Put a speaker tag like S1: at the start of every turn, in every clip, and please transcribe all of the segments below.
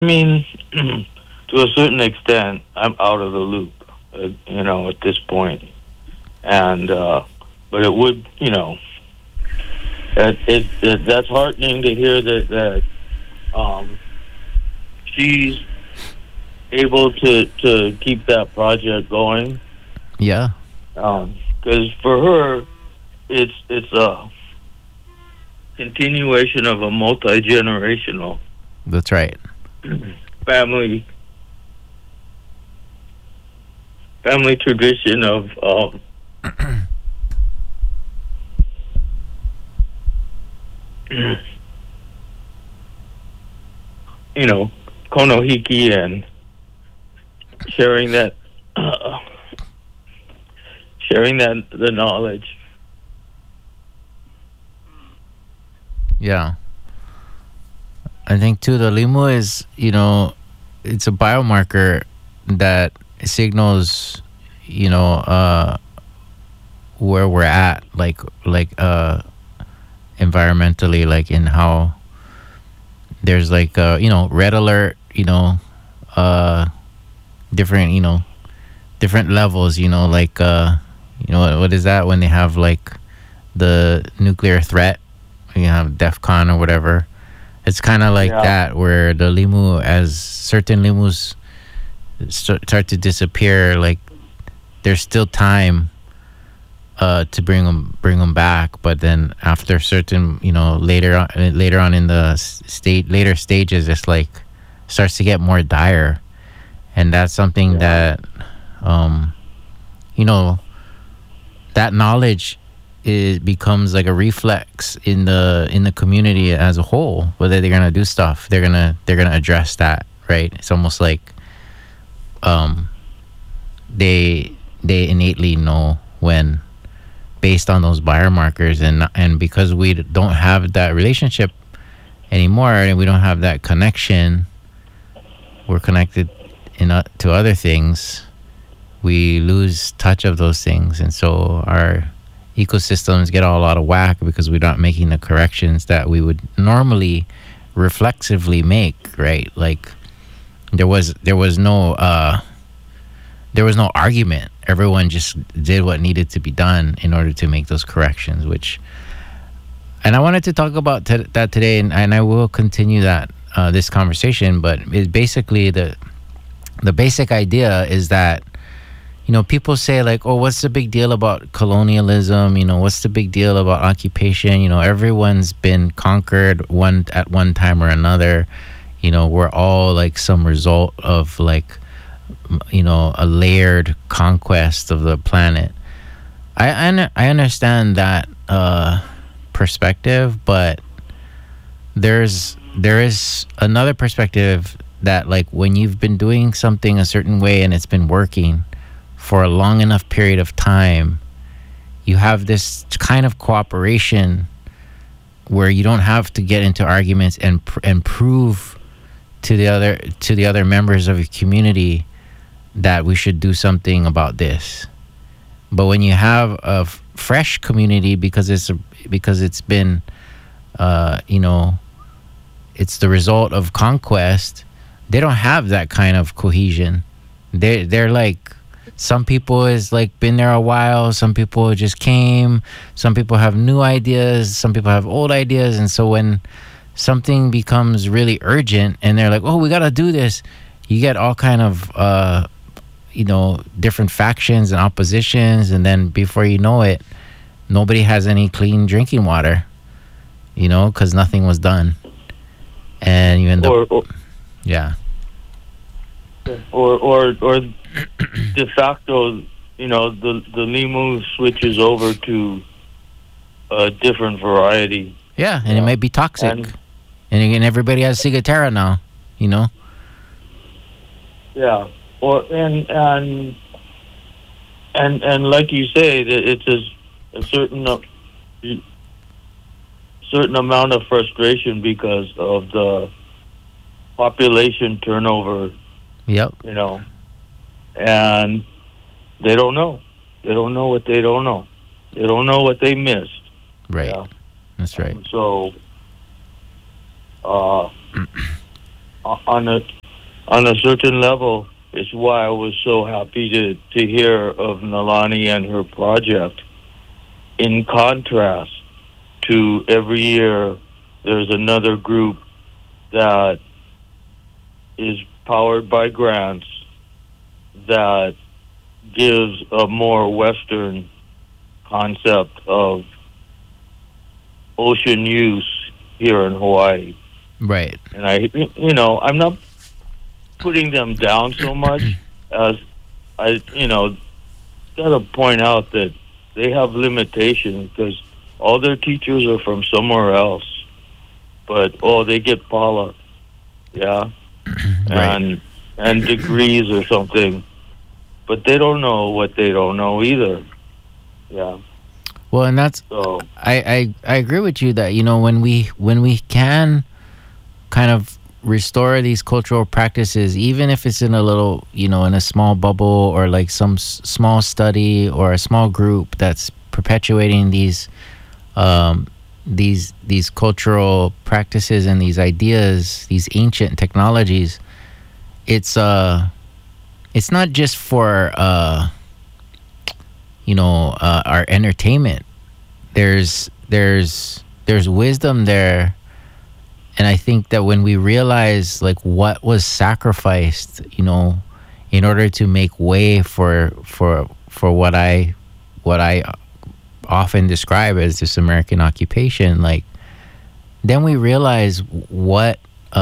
S1: mean, to a certain extent, I'm out of the loop, at this point. And, but it would, that's heartening to hear um, she's able to keep that project going.
S2: Yeah,
S1: Because for her, it's a continuation of a multi-generational
S2: that's right.
S1: family family tradition of you know konohiki and sharing that uh, sharing that the knowledge.
S2: Yeah. I think too the limu is, it's a biomarker that signals, where we're at, like environmentally, like in how there's like red alert, uh different, different levels, like what is that when they have like the nuclear threat, you have DEFCON or whatever. It's kind of like
S1: Yeah,
S2: that, where the limu, as certain limus start to disappear, like there's still time to bring them back, but then after certain, later on in the later stages, it's like starts to get more dire, and that's something
S1: yeah,
S2: that um, you know that knowledge becomes like a reflex in the community as a whole. Whether they're gonna do stuff, they're gonna address that, right? It's almost like um, they innately know when, based on those biomarkers, and because we don't have that relationship anymore, and we don't have that connection, we're connected to other things. We lose touch of those things, and so our ecosystems get all out of whack because we're not making the corrections that we would normally reflexively make, right? Like there was no argument. Everyone just did what needed to be done in order to make those corrections. And I wanted to talk about that today, and I will continue that this conversation. But it basically the basic idea is that people say like, oh, what's the big deal about colonialism? What's the big deal about occupation? Everyone's been conquered at one time or another. We're all like some result of like a layered conquest of the planet. I understand that perspective, but there is another perspective that, like, when you've been doing something a certain way and it's been working for a long enough period of time, you have this kind of cooperation where you don't have to get into arguments and prove to the other members of your community that we should do something about this. But when you have a fresh community, because it's been it's the result of conquest, they don't have that kind of cohesion. They're like, some people is like been there a while, some people just came, some people have new ideas, some people have old ideas. And so when something becomes really urgent and they're like, oh, we gotta do this, you get all kind of different factions and oppositions, and then before you know it, nobody has any clean drinking water, because nothing was done, and you end up,
S1: or
S2: yeah.
S1: or de facto, the limu switches over to a different variety.
S2: Yeah, and it might be toxic,
S1: And
S2: and again, everybody has Cigaterra now.
S1: yeah, or and like you say, it's a certain amount of frustration because of the population turnover,
S2: Yep.
S1: And they don't know. They don't know what they don't know. They don't know what they missed.
S2: Right.
S1: Yeah.
S2: That's right.
S1: So, uh, on a certain level, it's why I was so happy to hear of Nalani and her project. In contrast to every year, there's another group that is powered by grants that gives a more Western concept of ocean use here in Hawaii.
S2: Right.
S1: And I'm not putting them down so much as got to point out that they have limitations because all their teachers are from somewhere else. But, they get pala, yeah,
S2: Right.
S1: and degrees or something. But they don't know what they don't know either. Yeah.
S2: Well, and that's
S1: So,
S2: I agree with you that when we can kind of restore these cultural practices, even if it's in a little in a small bubble or like some small study or a small group that's perpetuating these cultural practices and these ideas, these ancient technologies, it's not just for our entertainment. There's wisdom there, and I think that when we realize like what was sacrificed, in order to make way for what I often describe as this American occupation, like then we realize what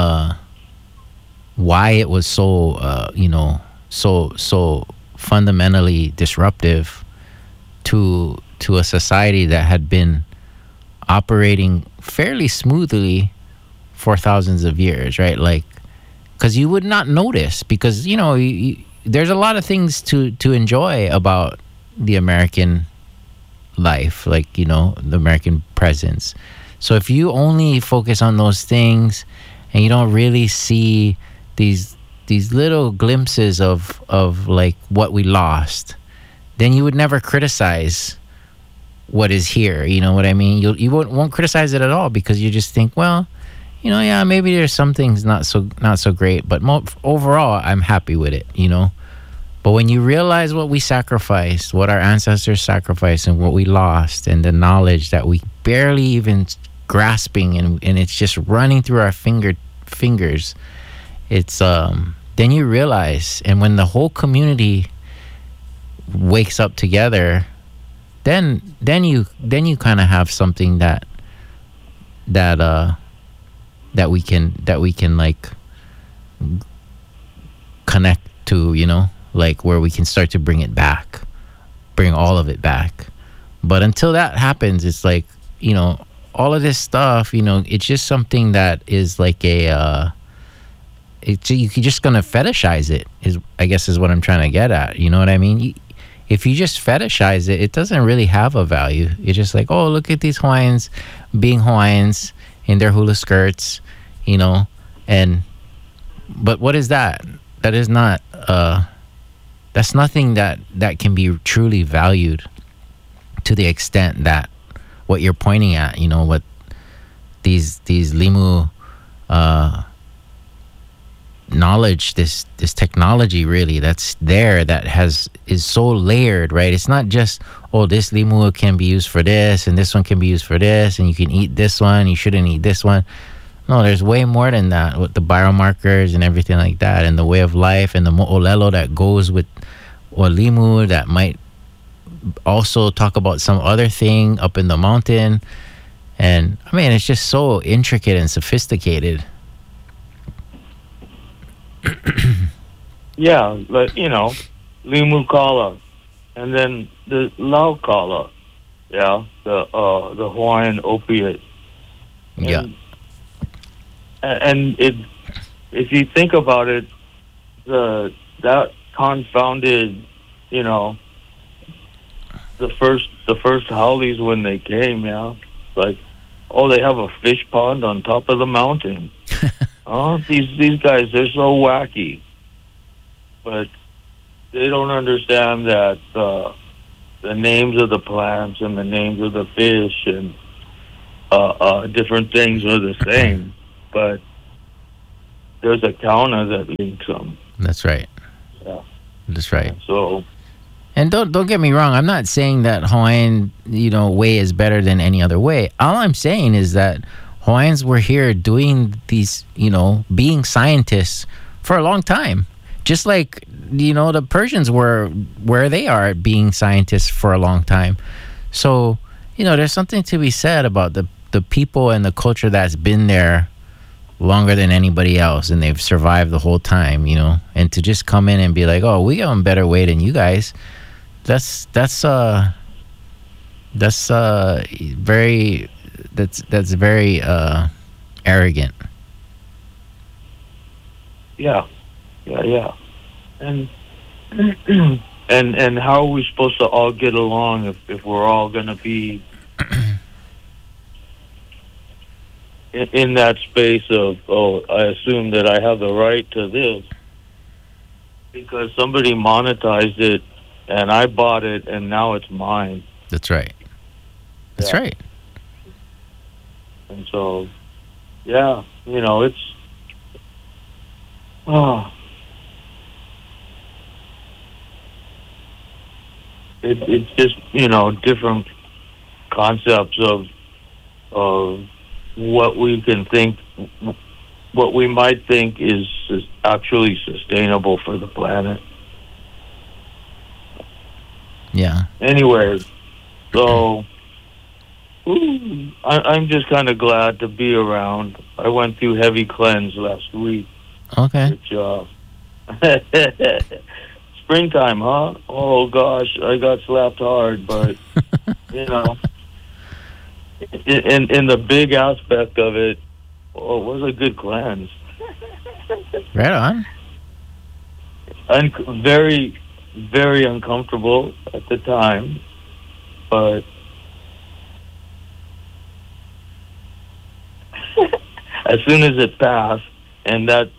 S2: why it was so so fundamentally disruptive to a society that had been operating fairly smoothly for thousands of years, right? Like, because you would not notice, because there's a lot of things to enjoy about the American life, like the American presence. So if you only focus on those things and you don't really see these little glimpses of like what we lost, then you would never criticize what is here. You know what I mean? You won't criticize it at all, because you just think, well, yeah, maybe there's some things not so great, but overall I'm happy with it. But when you realize what we sacrificed, what our ancestors sacrificed, and what we lost, and the knowledge that we barely even grasping, and it's just running through our fingers, it's then you realize, and when the whole community wakes up together, then you kind of have something that we can like connect to, like where we can start to bring all of it back. But until that happens, it's like, all of this stuff, it's just something that is like you're just gonna fetishize it, I guess is what I'm trying to get at. You know what I mean? If you just fetishize it, it doesn't really have a value. It's just like, oh, look at these Hawaiians being Hawaiians in their hula skirts, but what is that? That is not, that's nothing that can be truly valued to the extent that what you're pointing at, what these limu knowledge, this technology really that's there, that is so layered, right? It's not just, oh, this limu can be used for this and this one can be used for this, and you can eat this one, you shouldn't eat this one. No, there's way more than that, with the biomarkers and everything like that, and the way of life, and the mo'olelo that goes with limu, that might also talk about some other thing up in the mountain. And I mean, it's just so intricate and sophisticated.
S1: yeah, but limu kala, and then the lau kala, yeah, the Hawaiian opiate.
S2: Yeah.
S1: And if you think about it, that confounded, the first haoles when they came, yeah, like, oh, they have a fish pond on top of the mountain. Oh, these guys, they're so wacky, but they don't understand that the names of the plants and the names of the fish and different things are the same, but there's a counter that links them.
S2: That's right.
S1: Yeah.
S2: That's right.
S1: So,
S2: And don't get me wrong. I'm not saying that Hawaiian, way is better than any other way. All I'm saying is that Hawaiians were here doing these, being scientists for a long time. Just like, the Persians were where they are being scientists for a long time. So, there's something to be said about the people and the culture that's been there longer than anybody else, and they've survived the whole time, and to just come in and be like, oh, we got a better way than you guys. That's very arrogant.
S1: Yeah. And and how are we supposed to all get along if we're all going to be in that space of, I assume that I have the right to this because somebody monetized it and I bought it and now it's mine.
S2: That's right. That's right.
S1: And so, it's it's just different concepts of what we can think, what we might think is actually sustainable for the planet.
S2: Yeah.
S1: Anyway, so I'm just kind of glad to be around. I went through heavy cleanse last week.
S2: Okay.
S1: Which, springtime, huh? Oh gosh, I got slapped hard, but in the big aspect of it, it was a good cleanse.
S2: Right on.
S1: Very, very uncomfortable at the time, but as soon as it passed, and that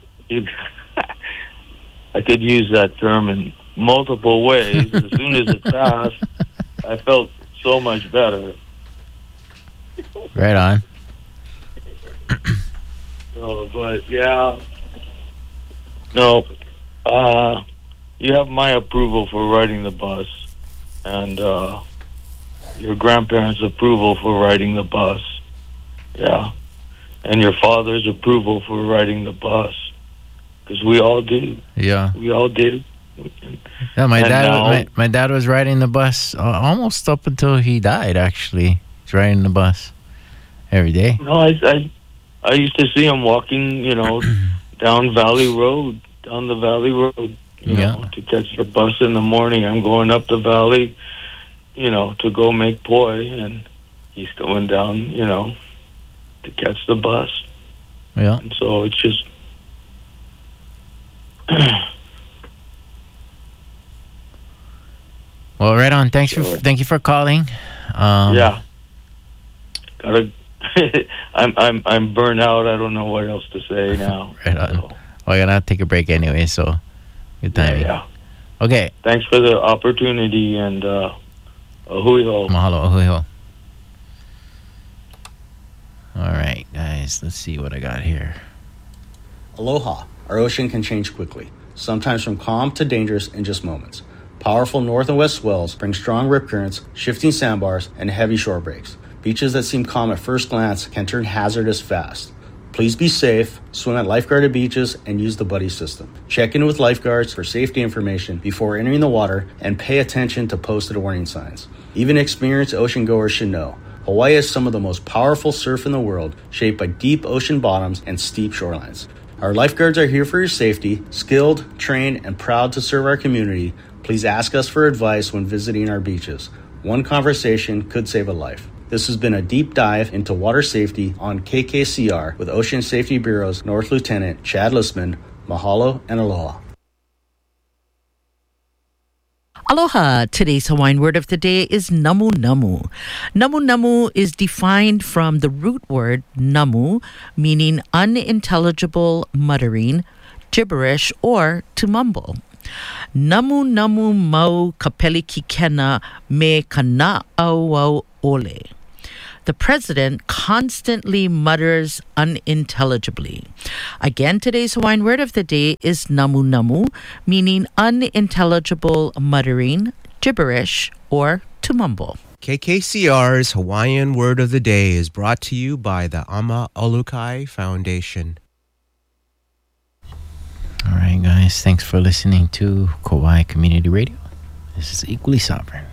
S1: I could use that term in multiple ways. As soon as it passed, I felt so much better.
S2: Right on.
S1: But yeah, no, you have my approval for riding the bus, and your grandparents' approval for riding the bus. Yeah, and your father's approval for riding the bus, because we all do.
S2: Yeah,
S1: we all do.
S2: Yeah, my dad was riding the bus almost up until he died. Actually, he's riding the bus every day.
S1: No, I used to see him walking, down Valley Road, down the Valley Road, to catch the bus in the morning. I'm going up the valley, to go make poi, and he's going down, to catch the bus.
S2: Yeah.
S1: And so it's just
S2: well, right on. Thank you for calling.
S1: Yeah. Gotta. I'm burnt out. I don't know what else to say now.
S2: Right on. So. Well, I gotta take a break anyway. So good timing.
S1: Yeah.
S2: Okay.
S1: Thanks for the opportunity, and ahui ho.
S2: Mahalo, ahui ho. All right, guys. Let's see what I got here.
S3: Aloha. Our ocean can change quickly, sometimes from calm to dangerous in just moments. Powerful north and west swells bring strong rip currents, shifting sandbars, and heavy shore breaks. Beaches that seem calm at first glance can turn hazardous fast. Please be safe, swim at lifeguarded beaches, and use the buddy system. Check in with lifeguards for safety information before entering the water, and pay attention to posted warning signs. Even experienced ocean goers should know, Hawaii has some of the most powerful surf in the world, shaped by deep ocean bottoms and steep shorelines. Our lifeguards are here for your safety, skilled, trained, and proud to serve our community. Please ask us for advice when visiting our beaches. One conversation could save a life. This has been a deep dive into water safety on KKCR with Ocean Safety Bureau's North Lieutenant Chad Listman. Mahalo and aloha.
S4: Aloha. Today's Hawaiian word of the day is namu namu. Namu namu is defined from the root word namu, meaning unintelligible muttering, gibberish, or to mumble. Namu namu mau kapeli kikena me kana au ole. The president constantly mutters unintelligibly. Again, today's Hawaiian word of the day is namu namu, meaning unintelligible muttering, gibberish, or to mumble.
S5: KKCR's Hawaiian Word of the Day is brought to you by the Ama Olukai Foundation.
S2: All right, guys. Thanks for listening to Kauai Community Radio. This is Equally Sovereign.